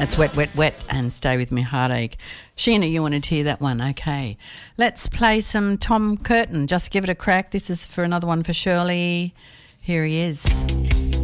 That's Wet, Wet, Wet and Stay With Me Heartache. Sheena, you wanted to hear that one? Okay. Let's play some Tom Curtin. Just give it a crack. This is for another one for Shirley. Here he is.